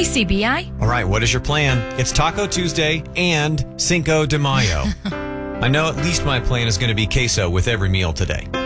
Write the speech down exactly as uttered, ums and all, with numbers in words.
C B I. All right, what is your plan? It's Taco Tuesday and Cinco de Mayo. I know at least my plan is going to be queso with every meal today.